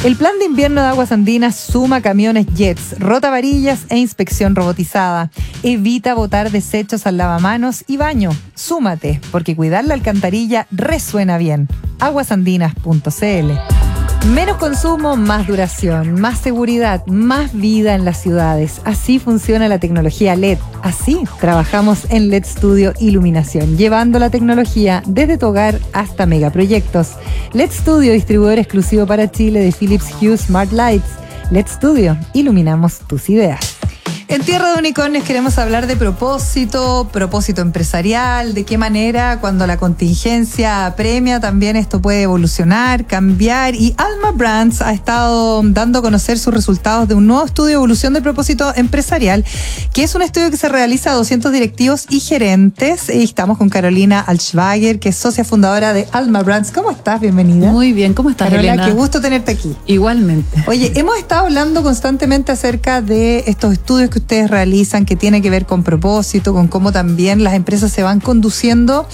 El plan de invierno de Aguas Andinas suma camiones jets, rotavarillas e inspección robotizada. Evita botar desechos al lavamanos y baño. Súmate, porque cuidar la alcantarilla resuena bien. aguasandinas.cl. Menos consumo, más duración, más seguridad, más vida en las ciudades. Así funciona la tecnología LED. Así trabajamos en LED Studio Iluminación, llevando la tecnología desde tu hogar hasta megaproyectos. LED Studio, distribuidor exclusivo para Chile de Philips Hue Smart Lights. LED Studio, iluminamos tus ideas. En Tierra de Unicornios queremos hablar de propósito empresarial, de qué manera cuando la contingencia apremia también esto puede evolucionar, cambiar, y Alma Brands ha estado dando a conocer sus resultados de un nuevo estudio de evolución de propósito empresarial, que es un estudio que se realiza a 200 directivos y gerentes, y estamos con Carolina Altschwager, que es socia fundadora de Alma Brands. ¿Cómo estás? Bienvenida. Muy bien, ¿cómo estás, Carola? Elena? Qué gusto tenerte aquí. Igualmente. Oye, hemos estado hablando constantemente acerca de estos estudios que ustedes realizan, que tiene que ver con propósito, con cómo también las empresas se van conduciendo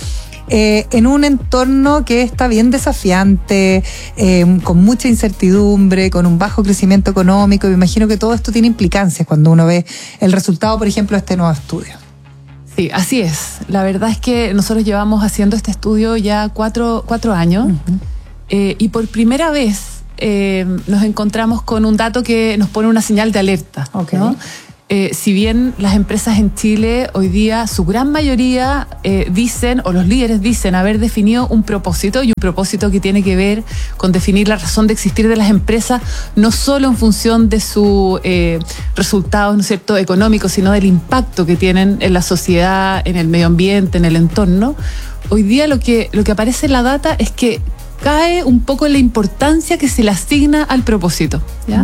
en un entorno que está bien desafiante, con mucha incertidumbre, con un bajo crecimiento económico. Me imagino que todo esto tiene implicancias cuando uno ve el resultado, por ejemplo, de este nuevo estudio. Sí, así es. La verdad es que nosotros llevamos haciendo este estudio ya cuatro años. Uh-huh. Y por primera vez nos encontramos con un dato que nos pone una señal de alerta. Okay. ¿No? Si bien las empresas en Chile hoy día, su gran mayoría dicen, o los líderes dicen, haber definido un propósito, y un propósito que tiene que ver con definir la razón de existir de las empresas, no solo en función de sus resultados, ¿no es cierto?, económicos, sino del impacto que tienen en la sociedad, en el medio ambiente, en el entorno. Hoy día lo que aparece en la data es que cae un poco la importancia que se le asigna al propósito, ¿ya?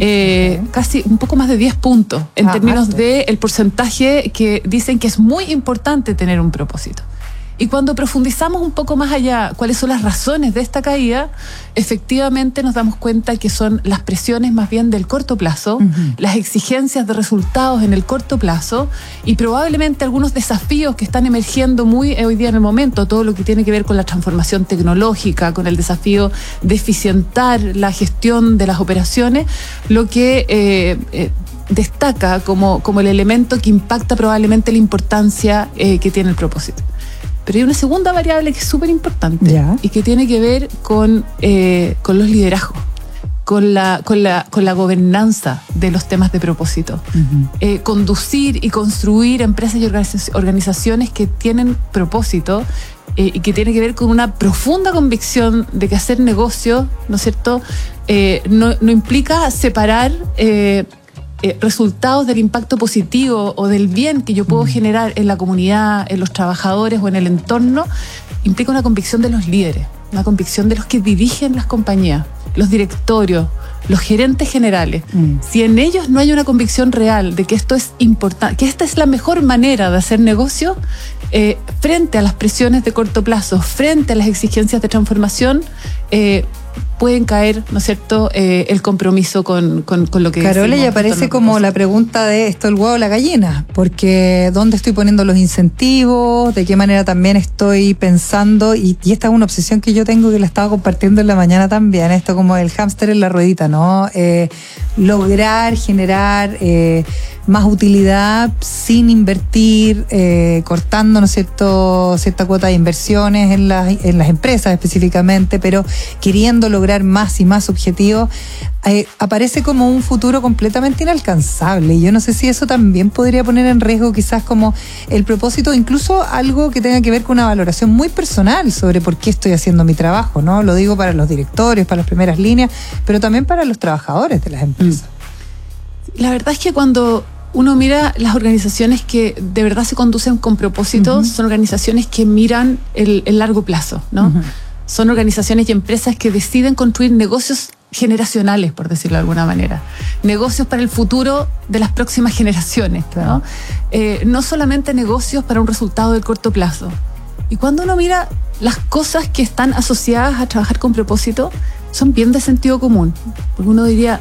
Casi un poco más de 10 puntos en términos del porcentaje que dicen que es muy importante tener un propósito. Y cuando profundizamos un poco más allá, cuáles son las razones de esta caída, efectivamente nos damos cuenta que son las presiones más bien del corto plazo, uh-huh, las exigencias de resultados en el corto plazo, y probablemente algunos desafíos que están emergiendo muy hoy día en el momento, todo lo que tiene que ver con la transformación tecnológica, con el desafío de eficientar la gestión de las operaciones, lo que destaca como el elemento que impacta probablemente la importancia que tiene el propósito. Pero hay una segunda variable que es súper importante, ¿ya?, y que tiene que ver con los liderazgos, con la gobernanza de los temas de propósito. Uh-huh. Conducir y construir empresas y organizaciones que tienen propósito y que tiene que ver con una profunda convicción de que hacer negocio, ¿no es cierto?, no implica separar resultados del impacto positivo o del bien que yo puedo generar en la comunidad, en los trabajadores o en el entorno. Implica una convicción de los líderes, una convicción de los que dirigen las compañías, los directorios, los gerentes generales. Si en ellos no hay una convicción real de que esto es importante, que esta es la mejor manera de hacer negocio, frente a las presiones de corto plazo, frente a las exigencias de transformación, pueden caer, ¿no es cierto?, el compromiso con lo que Carola, y aparece como la pregunta de esto, el huevo o la gallina, porque ¿dónde estoy poniendo los incentivos? ¿De qué manera también estoy pensando? Y esta es una obsesión que yo tengo, que la estaba compartiendo en la mañana también, esto como el hámster en la ruedita, ¿no? Lograr generar más utilidad sin invertir, cortando, ¿no es cierto?, cierta cuota de inversiones en las empresas específicamente, pero queriendo lograr más y más objetivos, aparece como un futuro completamente inalcanzable. Y yo no sé si eso también podría poner en riesgo quizás como el propósito, incluso algo que tenga que ver con una valoración muy personal sobre por qué estoy haciendo mi trabajo, ¿no? Lo digo para los directorios, para las primeras líneas, pero también para los trabajadores de las empresas. La verdad es que cuando uno mira las organizaciones que de verdad se conducen con propósito, uh-huh, son organizaciones que miran el largo plazo, ¿no? Uh-huh. Son organizaciones y empresas que deciden construir negocios generacionales, por decirlo de alguna manera. Negocios para el futuro de las próximas generaciones, ¿no? No solamente negocios para un resultado de corto plazo. Y cuando uno mira las cosas que están asociadas a trabajar con propósito, son bien de sentido común. Porque uno diría,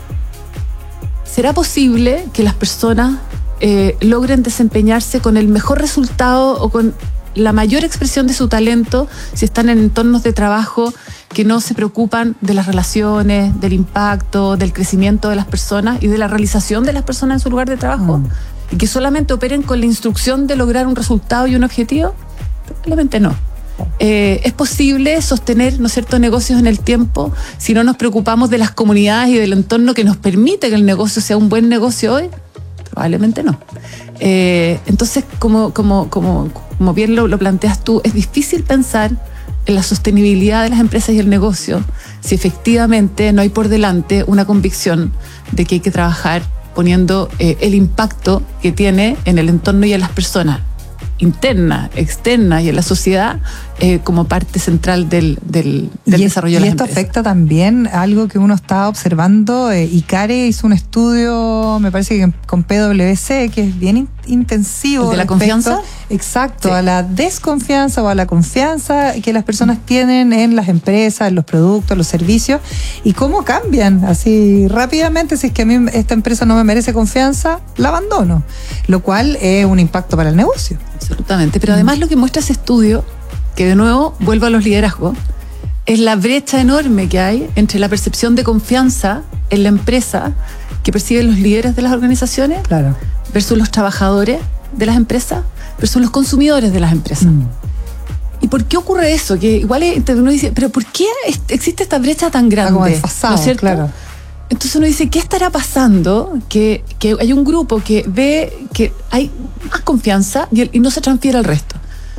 ¿será posible que las personas logren desempeñarse con el mejor resultado o con la mayor expresión de su talento si están en entornos de trabajo que no se preocupan de las relaciones, del impacto, del crecimiento de las personas y de la realización de las personas en su lugar de trabajo, y que solamente operen con la instrucción de lograr un resultado y un objetivo? Probablemente no. Es posible sostener, ¿no es cierto?, negocios en el tiempo si no nos preocupamos de las comunidades y del entorno que nos permite que el negocio sea un buen negocio hoy. Probablemente no. Entonces, como bien lo planteas tú, es difícil pensar en la sostenibilidad de las empresas y el negocio si efectivamente no hay por delante una convicción de que hay que trabajar poniendo el impacto que tiene en el entorno y en las personas, interna, externa y en la sociedad, como parte central del desarrollo de las empresas. Y esto afecta también algo que uno está observando. ICARE hizo un estudio, me parece que con PwC, que es bien intensivo. ¿El de la confianza? Exacto, sí. A la desconfianza o a la confianza que las personas tienen en las empresas, en los productos, los servicios, y cómo cambian así rápidamente. Si es que a mí esta empresa no me merece confianza, la abandono, lo cual es un impacto para el negocio. Absolutamente, pero además lo que muestra ese estudio, que de nuevo vuelvo a los liderazgos, es la brecha enorme que hay entre la percepción de confianza en la empresa que perciben los líderes de las organizaciones, claro, versus los trabajadores de las empresas, versus los consumidores de las empresas. ¿Y por qué ocurre eso? Que igual uno dice, pero ¿por qué existe esta brecha tan grande? Como desfasado, ¿no es cierto? Claro. Entonces uno dice, ¿qué estará pasando? Que hay un grupo que ve que hay más confianza y no se transfiere al resto.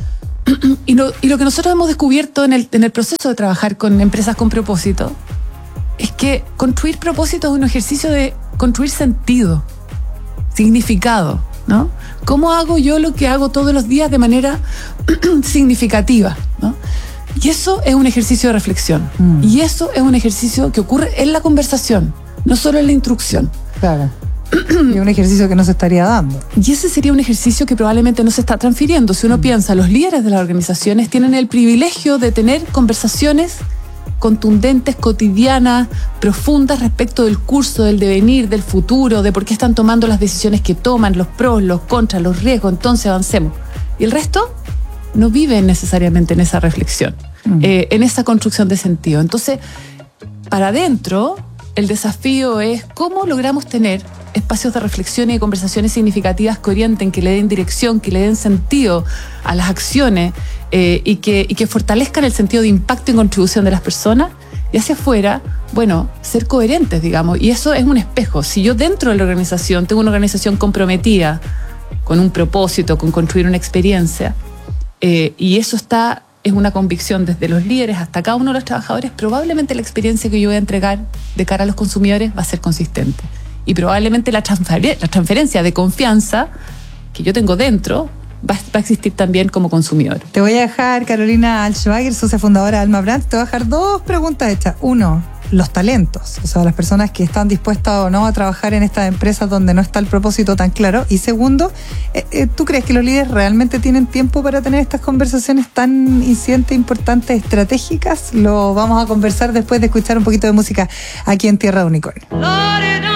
Y lo que nosotros hemos descubierto en el proceso de trabajar con empresas con propósito es que construir propósito es un ejercicio de construir sentido, significado, ¿no? ¿Cómo hago yo lo que hago todos los días de manera significativa, ¿no? Y eso es un ejercicio de reflexión. Y eso es un ejercicio que ocurre en la conversación, no solo en la instrucción. Claro. Y un ejercicio que no se estaría dando. Y ese sería un ejercicio que probablemente no se está transfiriendo. Si uno piensa, los líderes de las organizaciones tienen el privilegio de tener conversaciones contundentes, cotidianas, profundas respecto del curso, del devenir, del futuro, de por qué están tomando las decisiones que toman, los pros, los contras, los riesgos. Entonces avancemos. Y el resto no vive necesariamente en esa reflexión, en esa construcción de sentido. Entonces, para adentro, el desafío es cómo logramos tener espacios de reflexión y de conversaciones significativas que orienten, que le den dirección, que le den sentido a las acciones, y que fortalezcan el sentido de impacto y contribución de las personas, y hacia afuera, bueno, ser coherentes, digamos. Y eso es un espejo. Si yo dentro de la organización tengo una organización comprometida con un propósito, con construir una experiencia, y eso es una convicción desde los líderes hasta cada uno de los trabajadores, probablemente la experiencia que yo voy a entregar de cara a los consumidores va a ser consistente. Y probablemente la transferencia de confianza que yo tengo dentro va a existir también como consumidor. Te voy a dejar, Carolina Altschwager, socia fundadora de Alma Brands, te voy a dejar 2 preguntas hechas. 1, los talentos, o sea, las personas que están dispuestas o no a trabajar en estas empresas donde no está el propósito tan claro. Y 2, ¿tú crees que los líderes realmente tienen tiempo para tener estas conversaciones tan incidentes, importantes, estratégicas? Lo vamos a conversar después de escuchar un poquito de música aquí en Tierra de Unicornio.